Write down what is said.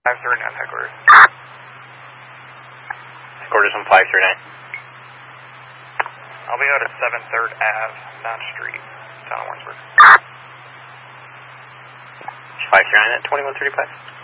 539 headquarters. Headquarters on 539. I'll be out at 7 3rd Ave, Mount Street, down in Warrensburg. 539 at 2135.